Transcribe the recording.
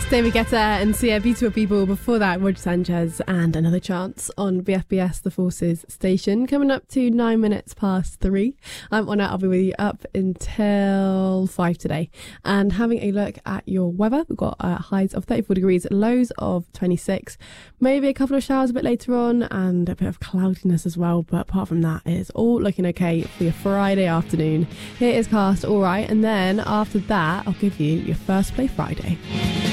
David Guetta and Sia, Beautiful People. Before that, Roger Sanchez and Another Chance on BFBS, The Forces station. Coming up to 9 minutes past 3. I'm Honor. I'll be with you up until 5 today. And having a look at your weather, we've got highs of 34 degrees, lows of 26. Maybe a couple of showers a bit later on and a bit of cloudiness as well. But apart from that, it's all looking okay for your Friday afternoon. Here is Cast, All Right. And then after that, I'll give you your First Play Friday.